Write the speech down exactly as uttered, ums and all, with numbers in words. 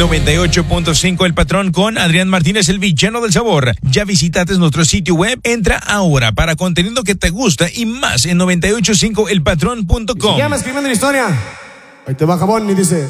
noventa y ocho punto cinco El Patrón con Adrián Martínez, el villano del sabor. Ya visitaste nuestro sitio web, entra ahora para contenido que te gusta y más en noventa y ocho punto cinco el patrón punto com. Se llama escribiendo la historia. Ahí te va Jabón y dice...